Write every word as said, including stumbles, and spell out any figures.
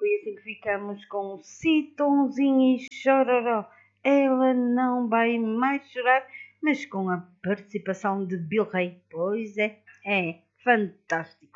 foi assim que ficamos com Citonzinho e Chororó. Ela não vai mais chorar, mas com a participação de Bill Rei. Pois é, é fantástico.